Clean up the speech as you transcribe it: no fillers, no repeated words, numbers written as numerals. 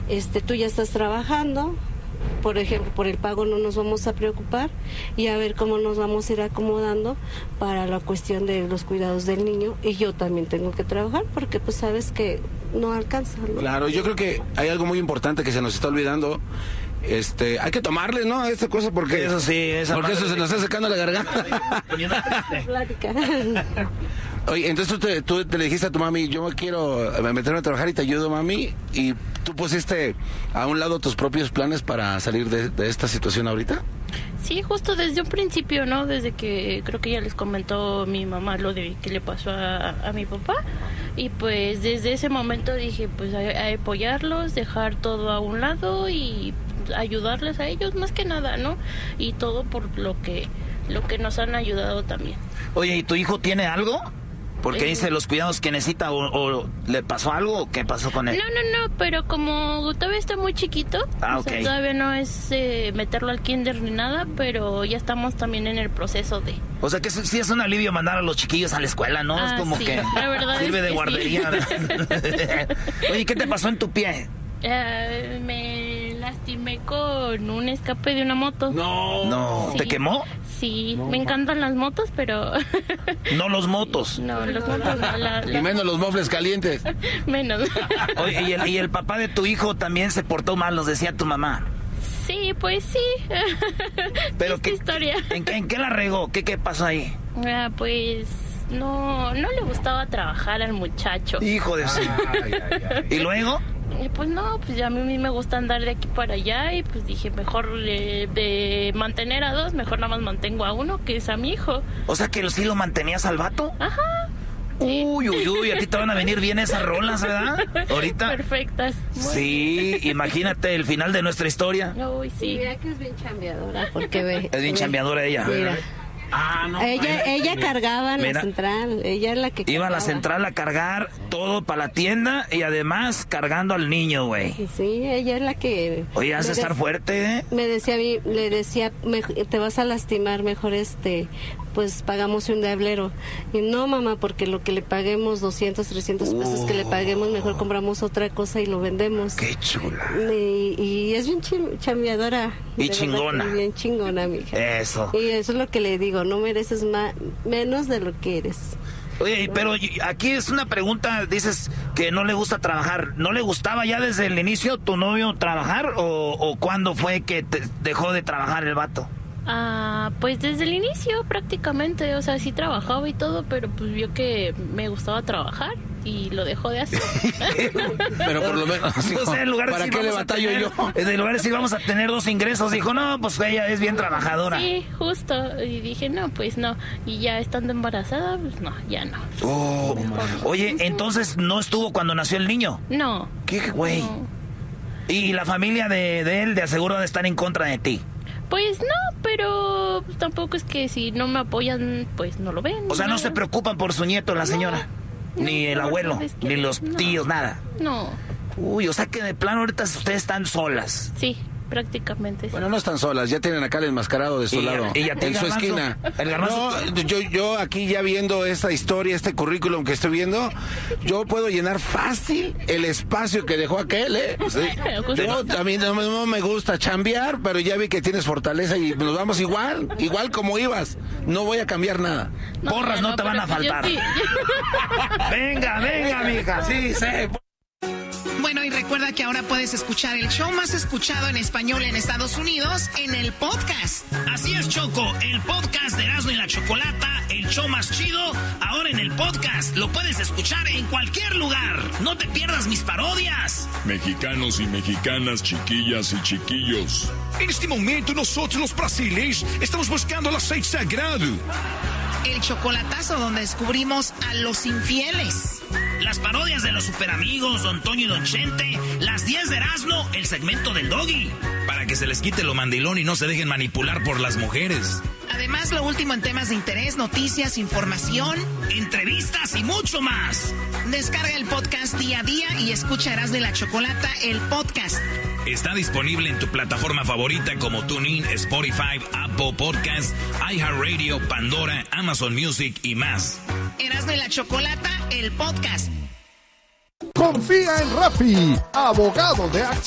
tú ya estás trabajando, por ejemplo, por el pago no nos vamos a preocupar y a ver cómo nos vamos a ir acomodando para la cuestión de los cuidados del niño, y yo también tengo que trabajar porque pues sabes que no alcanza, ¿no? Claro, yo creo que hay algo muy importante que se nos está olvidando. Hay que tomarle, ¿no? A esta cosa porque eso sí, porque eso se nos está secando la garganta. Oye, entonces tú te le dijiste a tu mami, yo quiero meterme a trabajar y te ayudo, mami, y tú pusiste a un lado tus propios planes para salir de esta situación ahorita. Sí, justo desde un principio, ¿no? Desde que creo que ya les comentó mi mamá lo de que le pasó a mi papá, y pues desde ese momento dije, pues a apoyarlos, dejar todo a un lado y ayudarles a ellos más que nada, ¿no? Y todo por lo que nos han ayudado también. Oye, ¿y tu hijo tiene algo? Porque dice los cuidados que necesita, o le pasó algo, o qué pasó con él. No, pero como todavía está muy chiquito, o sea, todavía no es meterlo al kinder ni nada, pero ya estamos también en el proceso de... O sea que sí es un alivio mandar a los chiquillos a la escuela, ¿no? Es como sí, que la verdad sirve es de que guardería. Sí. Oye, ¿qué te pasó en tu pie? Me lastimé con un escape de una moto. No, sí. ¿Te quemó? Sí, me encantan las motos, pero... No los motos. No, los motos no. Y menos los mofles calientes. Menos. Oye, ¿y el papá de tu hijo también se portó mal, nos decía tu mamá? Sí, pues sí. Pero ¿qué historia? ¿En qué la regó? ¿Qué pasó ahí? Pues... No le gustaba trabajar al muchacho. Hijo de... ¿Y luego? Y pues no, pues ya a mí me gusta andar de aquí para allá, y pues dije, mejor de mantener a dos, mejor nada más mantengo a uno, que es a mi hijo. O sea que sí lo mantenías al vato. Ajá. Sí. Uy, a ti te van a venir bien esas rolas, ¿verdad? Ahorita. Perfectas. Sí, imagínate el final de nuestra historia. Uy, sí. Mira que es bien chambeadora, porque ve. Es bien chambeadora ella. Mira. No, ella cargaba en la central, ella es la que iba cargaba. a la central a cargar todo para la tienda y además cargando al niño, güey. Sí, ella es la que... Oye, has de estar fuerte, ¿eh? Me decía a mí, le decía, te vas a lastimar, mejor pues pagamos un tablero. Y no, mamá, porque lo que le paguemos, 200, 300 pesos que le paguemos, mejor compramos otra cosa y lo vendemos. ¡Qué chula! Y es bien chambeadora. Y chingona. Bien chingona, mija. Eso. Y eso es lo que le digo, no mereces menos de lo que eres. Oye, pero aquí es una pregunta, dices que no le gusta trabajar. ¿No le gustaba ya desde el inicio tu novio trabajar o cuándo fue que dejó de trabajar el vato? Pues desde el inicio prácticamente, o sea, sí trabajaba y todo, pero pues vio que me gustaba trabajar y lo dejó de hacer. Pero por lo menos, o sea, en lugar de ¿para decir, qué le batallo yo? En lugar de decir vamos a tener 2 ingresos, dijo, no, pues ella es bien trabajadora. Sí, justo, y dije, no, pues no, y ya estando embarazada, pues no, ya no. Oye, entonces no estuvo cuando nació el niño. No. ¿Qué güey? No. ¿Y la familia de él de aseguro de estar en contra de ti? Pues no, pero tampoco es que si no me apoyan, pues no lo ven. O sea, no se preocupan por su nieto, la señora. Ni el abuelo, es que ni los tíos, nada. No. Uy, o sea que de plano ahorita ustedes están solas. Sí, prácticamente. Bueno, no están solas, ya tienen acá el enmascarado de su lado, en su esquina. El garbanzo. No, yo aquí ya viendo esta historia, este currículum que estoy viendo, yo puedo llenar fácil el espacio que dejó aquel, ¿eh? Sí. Yo, a mí no me gusta chambear, pero ya vi que tienes fortaleza y nos vamos igual como ibas. No voy a cambiar nada. No, porras no te van a faltar. Sí. Venga, mija, sí, sé. Bueno, y recuerda que ahora puedes escuchar el show más escuchado en español en Estados Unidos en el podcast. Así es, Choco, el podcast de Erasmo y la Chocolata, el show más chido, ahora en el podcast. Lo puedes escuchar en cualquier lugar. No te pierdas mis parodias. Mexicanos y mexicanas, chiquillas y chiquillos. En este momento nosotros los brasileños estamos buscando el aceite sagrado. El chocolatazo donde descubrimos a los infieles. Las parodias de los superamigos, Don Toño y Don Chente, las 10 de Erasmo, el segmento del Doggy. Para que se les quite lo mandilón y no se dejen manipular por las mujeres. Además, lo último en temas de interés, noticias, información, entrevistas y mucho más. Descarga el podcast día a día y escucha Erasmo y la Chocolata, el podcast. Está disponible en tu plataforma favorita como TuneIn, Spotify, Apple Podcasts, iHeartRadio, Pandora, Amazon Music y más. Erasmo y la Chocolata, el podcast. Confía en Rappi, abogado de acción.